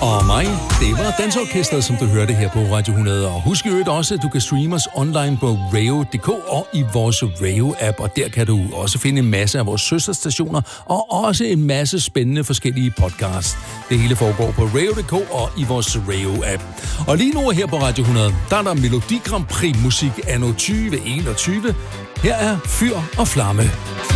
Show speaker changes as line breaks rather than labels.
Og mig, det var Dansorkestret, som du hørte her på Radio 100. Og husk i øvrigt også, at du kan streame os online på radio.dk og i vores Radio-app. Og der kan du også finde en masse af vores søsterstationer og også en masse spændende forskellige podcasts. Det hele foregår på radio.dk og i vores Radio-app. Og lige nu her på Radio 100, der er der Melodi Grand Prix musik anno 2021. Her er Fyr og Flamme.